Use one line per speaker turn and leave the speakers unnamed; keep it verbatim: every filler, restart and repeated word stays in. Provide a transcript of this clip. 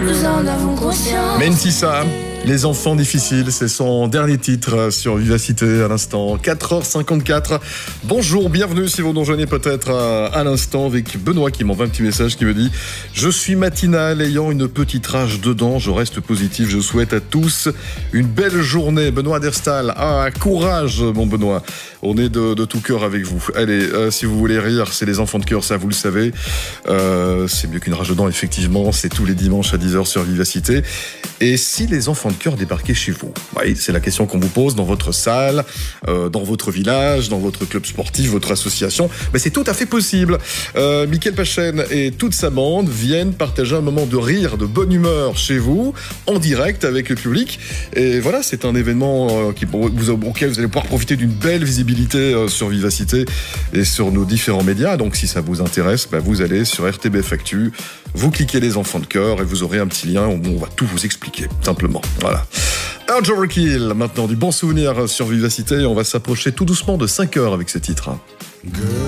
nous en avons conscience.
Mentissa, les enfants difficiles, c'est son dernier titre sur Vivacité à l'instant, quatre heures cinquante-quatre. Bonjour, bienvenue si vous nous rejoignez peut-être à l'instant avec Benoît qui m'envoie un petit message qui me dit « Je suis matinal ayant une petite rage dedans, je reste positif, je souhaite à tous une belle journée. » Benoît Derstal, ah courage mon Benoît, on est de, de tout cœur avec vous. Allez, euh, si vous voulez rire, c'est les enfants de cœur, ça vous le savez. Euh, c'est mieux qu'une rage dedans, effectivement, c'est tous les dimanches à dix heures sur Vivacité. Et si les enfants de cœur débarquaient chez vous? Oui, c'est la question qu'on vous pose dans votre salle, euh, dans votre village, dans votre club sportif, votre association. Mais c'est tout à fait possible. Euh, Mickaël Pachen et toute sa bande viennent partager un moment de rire, de bonne humeur chez vous, en direct avec le public. Et voilà, c'est un événement euh, qui, vous, auquel vous allez pouvoir profiter d'une belle visibilité euh, sur Vivacité et sur nos différents médias. Donc si ça vous intéresse, bah, vous allez sur R T B F Actu, vous cliquez les enfants de cœur et vous aurez un petit lien où on va tout vous expliquer, simplement. Voilà. Urge Overkill, maintenant du bon souvenir sur Vivacité. On va s'approcher tout doucement de cinq heures avec ce titre.